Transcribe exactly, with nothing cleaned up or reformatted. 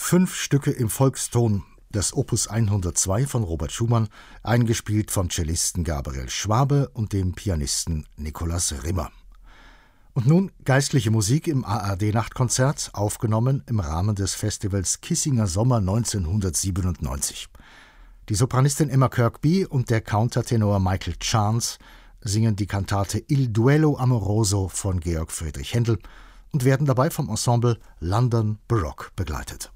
Fünf Stücke im Volkston des Opus hundertzwei von Robert Schumann, eingespielt vom Cellisten Gabriel Schwabe und dem Pianisten Nikolaus Rimmer. Und nun geistliche Musik im A R D-Nachtkonzert, aufgenommen im Rahmen des Festivals Kissinger Sommer neunzehnhundertsiebenundneunzig. Die Sopranistin Emma Kirkby und der Countertenor Michael Chance singen die Kantate Il Duello Amoroso von Georg Friedrich Händel und werden dabei vom Ensemble London Baroque begleitet.